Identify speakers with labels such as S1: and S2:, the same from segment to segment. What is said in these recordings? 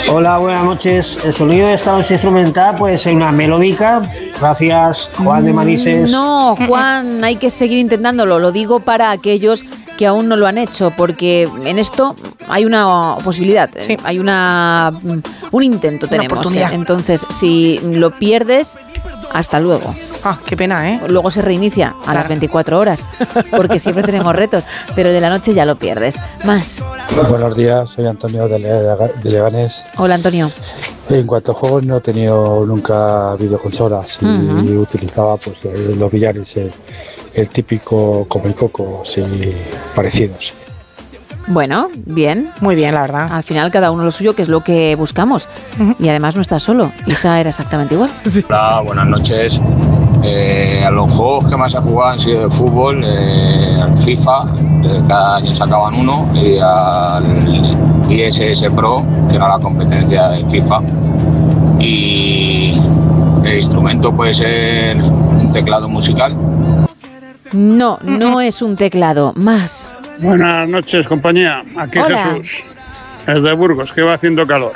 S1: Hola, buenas noches. El sonido de esta noche instrumental puede ser una melódica. Gracias, Juan de Manises.
S2: No, Juan, hay que seguir intentándolo. Lo digo para aquellos que aún no lo han hecho, porque en esto hay una posibilidad,
S3: sí.
S2: Hay un intento tenemos. Entonces, si lo pierdes, hasta luego.
S3: Ah, qué pena, ¿eh?
S2: Luego se reinicia a las 24 horas, porque siempre tenemos retos, pero de la noche ya lo pierdes. Más.
S4: Buenos días, soy Antonio de Leganés.
S2: Hola, Antonio.
S4: En cuanto a juegos, no he tenido nunca videoconsolas y utilizaba pues los billares, el típico como el coco, sí, parecidos.
S2: Bueno, bien.
S3: Muy bien, la verdad.
S2: Al final cada uno lo suyo, que es lo que buscamos. Y además no estás solo. Isa era exactamente igual.
S5: Sí. Hola, buenas noches. A los juegos que más he jugado han sido de fútbol, al FIFA, cada año sacaban uno, y al ISS Pro, que era la competencia de FIFA. Y el instrumento puede ser un teclado musical.
S2: No, no es un teclado. Más.
S6: Buenas noches, compañía. Aquí
S2: Hola.
S6: Jesús, es de Burgos, que va haciendo calor.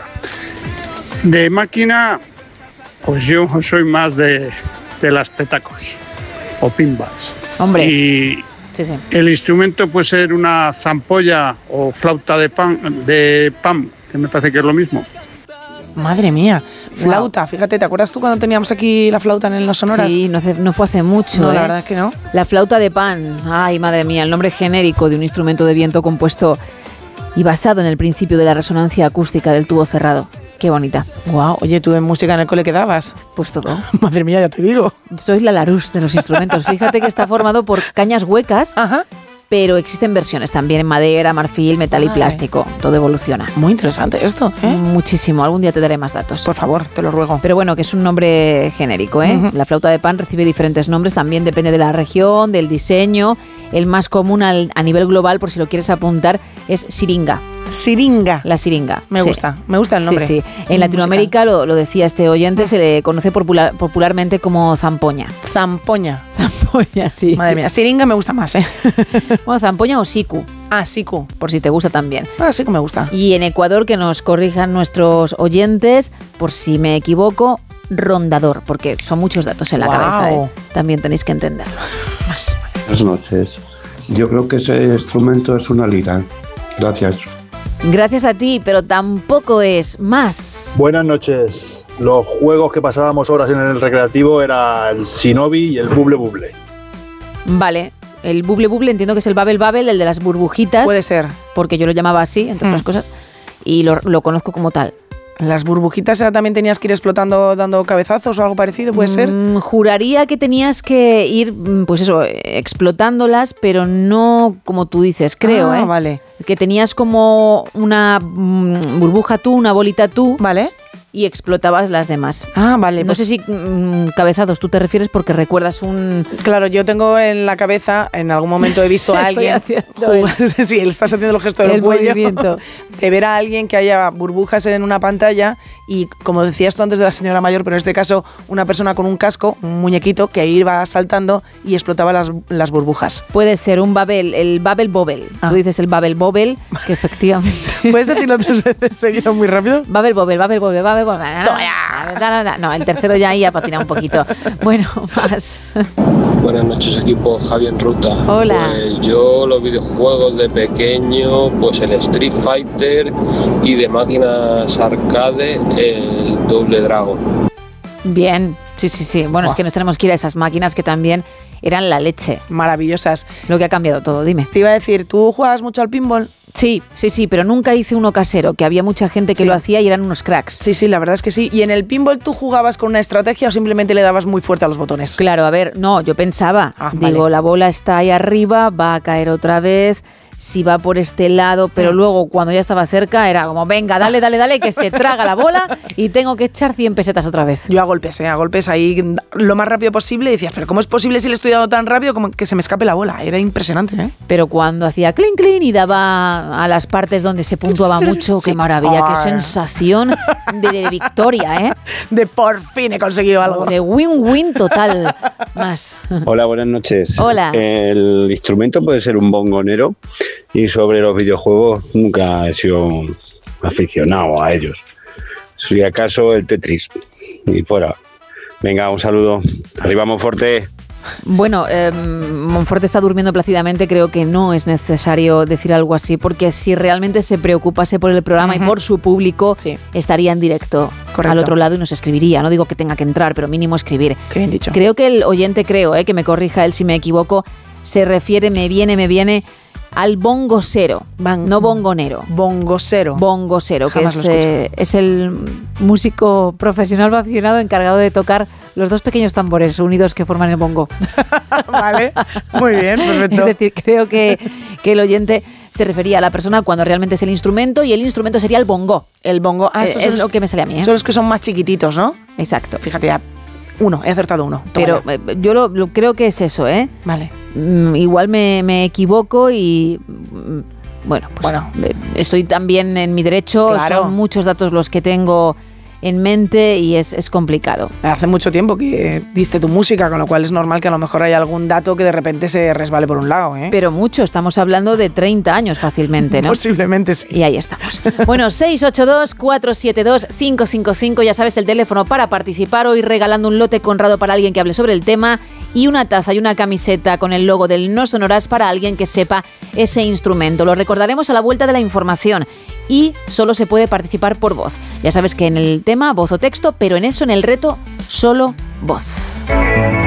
S6: De máquina, pues yo soy más de las petacos o pinballs.
S2: Hombre.
S6: Y
S2: sí.
S6: El instrumento puede ser una zampolla o flauta de pan, que me parece que es lo mismo.
S3: Madre mía, flauta, fíjate, ¿te acuerdas tú cuando teníamos aquí la flauta en los sonoras?
S2: Sí, no fue hace mucho.
S3: No, la verdad es que no.
S2: La flauta de pan, ay, madre mía, el nombre genérico de un instrumento de viento compuesto y basado en el principio de la resonancia acústica del tubo cerrado. Qué bonita.
S3: Guau, oye, ¿tú en música en el cole qué dabas?
S2: Pues todo.
S3: Madre mía, ya te digo.
S2: Soy la Larousse de los instrumentos. Fíjate que está formado por cañas huecas.
S3: Ajá.
S2: Pero existen versiones también en madera, marfil, metal y plástico. Todo evoluciona.
S3: Muy interesante esto, ¿eh?
S2: Muchísimo. Algún día te daré más datos.
S3: Por favor, te lo ruego.
S2: Pero bueno, que es un nombre genérico, ¿eh?
S3: Uh-huh.
S2: La flauta de pan recibe diferentes nombres, también depende de la región, del diseño. El más común a nivel global, por si lo quieres apuntar, es siringa.
S3: Siringa.
S2: La siringa.
S3: Me gusta el nombre.
S2: Sí. En Latinoamérica, lo decía este oyente, se le conoce popularmente como zampoña.
S3: Zampoña,
S2: sí.
S3: Madre mía, siringa me gusta más, ¿eh?
S2: Bueno, zampoña o siku.
S3: Ah, siku.
S2: Por si te gusta también.
S3: Ah, siku me gusta.
S2: Y en Ecuador, que nos corrijan nuestros oyentes, por si me equivoco, rondador, porque son muchos datos en la cabeza, ¿eh? También tenéis que entenderlo. Más.
S7: Buenas noches. Yo creo que ese instrumento es una lira. Gracias.
S2: Gracias a ti, pero tampoco es más.
S8: Buenas noches. Los juegos que pasábamos horas en el recreativo era el Shinobi y el Bubble Bubble.
S2: Vale, el Bubble Bubble entiendo que es el Babel Babel, el de las burbujitas.
S3: Puede ser.
S2: Porque yo lo llamaba así, entre otras cosas, y lo conozco como tal.
S3: ¿Las burbujitas también tenías que ir explotando dando cabezazos o algo parecido, puede ser?
S2: Juraría que tenías que ir, pues eso, explotándolas, pero no como tú dices, creo,
S3: Vale.
S2: Que tenías como una burbuja tú, una bolita tú.
S3: Vale.
S2: Y explotabas las demás.
S3: Ah, vale.
S2: No sé si cabezazos tú te refieres porque recuerdas un...
S3: Claro, yo tengo en la cabeza, en algún momento he visto a alguien... Sí, él está haciendo el gesto del cuello.
S2: Movimiento.
S3: De ver a alguien que haya burbujas en una pantalla y, como decías tú antes de la señora mayor, pero en este caso una persona con un casco, un muñequito, que iba saltando y explotaba las burbujas.
S2: Puede ser un Babel, el Babel Bobel. Tú dices el Babel Bobel, que efectivamente...
S3: ¿Puedes decirlo 3 veces seguido muy rápido?
S2: Babel Bobel, Babel Bobel, Babel Bobel. No, el tercero ya ahí ha patinado un poquito. Bueno, más.
S9: Buenas noches, equipo. Javi en ruta.
S2: Hola.
S9: Pues yo los videojuegos de pequeño, pues el Street Fighter, y de máquinas arcade el Double Dragon.
S2: Bien, sí. Bueno, es que nos tenemos que ir a esas máquinas que también eran la leche.
S3: Maravillosas.
S2: Lo que ha cambiado todo, dime.
S3: Te iba a decir, ¿tú jugabas mucho al pinball?
S2: Sí, pero nunca hice uno casero, que había mucha gente que lo hacía y eran unos cracks.
S3: Sí, la verdad es que sí. ¿Y en el pinball tú jugabas con una estrategia o simplemente le dabas muy fuerte a los botones?
S2: Claro, a ver, no, yo pensaba, digo, la bola está ahí arriba, va a caer otra vez, si va por este lado, pero luego cuando ya estaba cerca era como, venga, dale, que se traga la bola y tengo que echar 100 pesetas otra vez.
S3: Yo a golpes ahí lo más rápido posible y decías, pero ¿cómo es posible si le estoy dando tan rápido como que se me escape la bola? Era impresionante, ¿eh?
S2: Pero cuando hacía clink y daba a las partes donde se puntuaba mucho, qué maravilla, qué sensación de victoria, ¿eh?
S3: De por fin he conseguido algo.
S2: De win-win total. Más.
S10: Hola, buenas noches.
S2: Hola.
S10: El instrumento puede ser un bongonero. Y sobre los videojuegos nunca he sido aficionado a ellos. Si acaso el Tetris. Y fuera. Venga, un saludo. Arriba, Monforte.
S2: Bueno, Monforte está durmiendo plácidamente, creo que no es necesario decir algo así, porque si realmente se preocupase por el programa y por su público, estaría en directo al otro lado y nos escribiría. No digo que tenga que entrar, pero mínimo escribir.
S3: Qué bien dicho.
S2: Creo que el oyente, que me corrija él si me equivoco, se refiere, me viene al bongosero, no bongonero.
S3: Bongosero.
S2: Bongosero, que es el músico profesional aficionado encargado de tocar los dos pequeños tambores unidos que forman el bongo.
S3: Vale, muy bien, perfecto.
S2: Es decir, creo que el oyente se refería a la persona cuando realmente es el instrumento, y el instrumento sería el bongo.
S3: El bongo,
S2: es lo que me sale a mí.
S3: Son los que son más chiquititos, ¿no?
S2: Exacto.
S3: Fíjate, ya. He acertado uno.
S2: Pero yo lo creo que es eso, ¿eh?
S3: Vale.
S2: Igual me equivoco y... Bueno, estoy también en mi derecho. Claro. Son muchos datos los que tengo en mente y es complicado.
S3: Hace mucho tiempo que diste tu música, con lo cual es normal que a lo mejor haya algún dato que de repente se resbale por un lado, ¿eh?
S2: Pero mucho, estamos hablando de 30 años fácilmente, ¿no?
S3: Posiblemente sí.
S2: Y ahí estamos. Bueno, 682-472-555, ya sabes, el teléfono para participar, hoy regalando un lote Conrado para alguien que hable sobre el tema, y una taza y una camiseta con el logo del No Sonoras para alguien que sepa ese instrumento. Lo recordaremos a la vuelta de la información. Y solo se puede participar por voz. Ya sabes que en el tema, voz o texto, pero en el reto, solo voz.